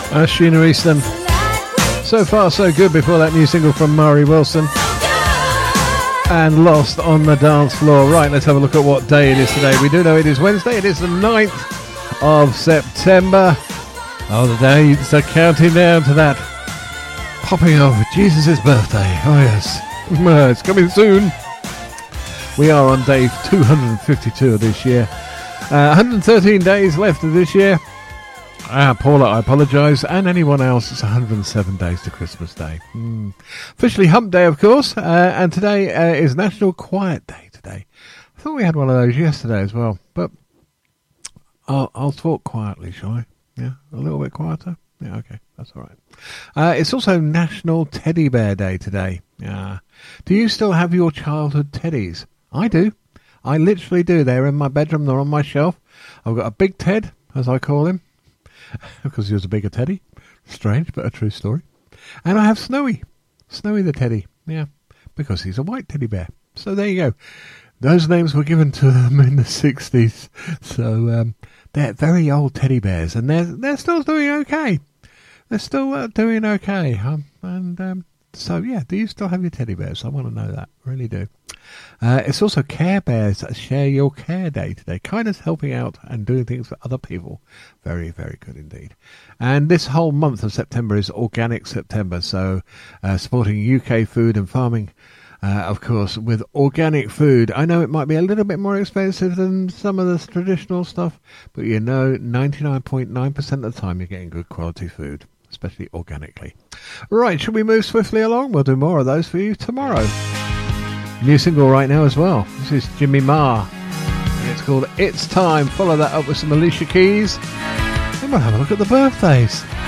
Sheena Easton. So far so good before that new single from Mari Wilson. And Lost on the Dance Floor. Right, let's have a look at what day it is today. We do know it is Wednesday. It is the 9th of September. Oh, the days are counting down to that popping of Jesus' birthday. Oh, yes. It's coming soon. We are on day 252 of this year. 113 days left of this year. Paula, I apologise, and anyone else, it's 107 days to Christmas Day. Officially Hump Day, of course, and today is National Quiet Day today. I thought we had one of those yesterday as well, but I'll talk quietly, shall I? Yeah, a little bit quieter? Yeah, okay, that's all right. It's also National Teddy Bear Day today. Do you still have your childhood teddies? I do. I literally do. They're in my bedroom, they're on my shelf. I've got a Big Ted, as I call him, because he was a bigger teddy. Strange, but a true story. And I have Snowy the teddy. Yeah, because he's a white teddy bear. So there you go. Those names were given to them in the 60s. So they're very old teddy bears, and they're still doing okay. They're still doing okay. So yeah, do you still have your teddy bears? I want to know that. Really do. It's also Care Bears Share Your Care Day today. Kindness, helping out and doing things for other people. Very, very good indeed. And this whole month of September is Organic September. So supporting UK food and farming, of course, with organic food. I know it might be a little bit more expensive than some of the traditional stuff, but 99.9% of the time you're getting good quality food, especially organically. Right, should we move swiftly along? We'll do more of those for you tomorrow. New single right now as well. This is Jimmy Marr, and it's called It's Time. Follow that up with some Alicia Keys, and we'll have a look at the birthdays.